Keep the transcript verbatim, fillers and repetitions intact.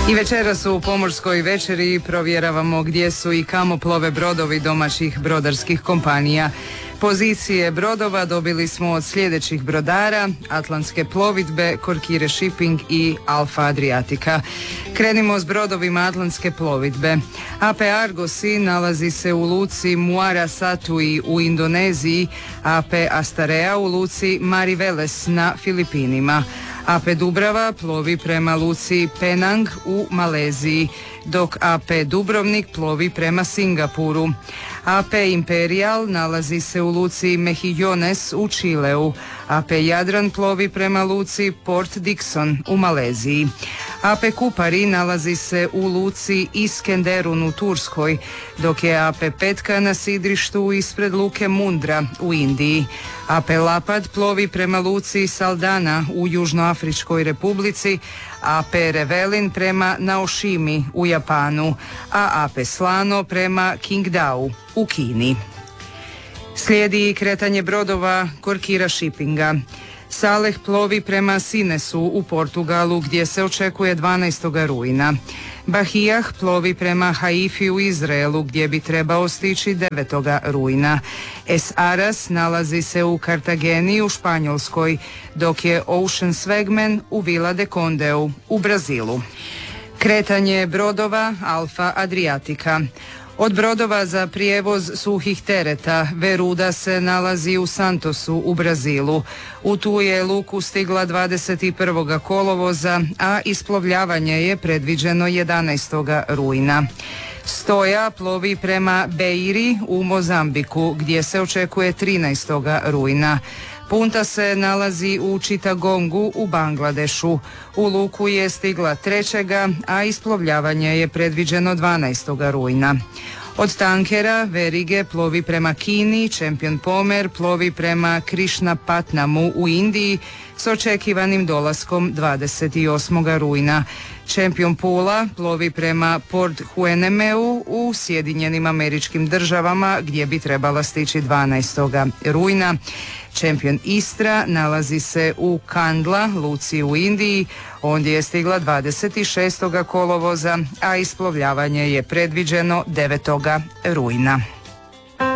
I večeras u Pomorskoj večeri provjeravamo gdje su i kamo plove brodovi domaćih brodarskih kompanija. Pozicije brodova dobili smo od sljedećih brodara: Atlantske plovidbe, Corkire Shipping i Alfa Adriatica. Krenimo s brodovima Atlantske plovidbe. A P Argosi nalazi se u luci Muara Satui u Indoneziji, A P Astarea u luci Mariveles na Filipinima. A P Dubrava plovi prema luci Penang u Maleziji, dok A P Dubrovnik plovi prema Singapuru. A P Imperial nalazi se u luci Mejillones u Čileu. A P Jadran plovi prema luci Port Dickson u Maleziji. A P Kupari nalazi se u luci Iskenderun u Turskoj, dok je A P Petka na sidrištu ispred luke Mundra u Indiji. A P Lapad plovi prema luci Saldana u Južnoafričkoj republici, A P Revelin prema Naoshimi u Japanu, a A P Slano prema Qingdao u Kini. Slijedi kretanje brodova Corkira Shippinga. Saleh plovi prema Sinesu u Portugalu gdje se očekuje dvanaestog rujna. Bahijah plovi prema Haifi u Izraelu gdje bi trebao stići devetog rujna. Es Aras nalazi se u Kartageni u Španjolskoj, dok je Ocean Swagman u Vila de Condeu u Brazilu. Kretanje brodova Alfa Adriatica. Od brodova za prijevoz suhih tereta Veruda se nalazi u Santosu u Brazilu. U tu je luku stigla dvadeset prvog kolovoza, a isplovljavanje je predviđeno jedanaestog rujna. Stoja plovi prema Beiri u Mozambiku gdje se očekuje trinaestog rujna. Punta se nalazi u Chittagongu u Bangladešu. U luku je stigla trećega, a isplovljavanje je predviđeno dvanaestog rujna. Od tankera Verige plovi prema Kini, Champion Pomer plovi prema Krishnapatnamu u Indiji s očekivanim dolaskom dvadeset osmog rujna. Champion Pula plovi prema Port Huenemeu u Sjedinjenim Američkim Državama gdje bi trebala stići dvanaestog rujna. Champion Istra nalazi se u Kandla, luci u Indiji, ondje je stigla dvadeset šestog kolovoza, a isplovljavanje je predviđeno devetog rujna.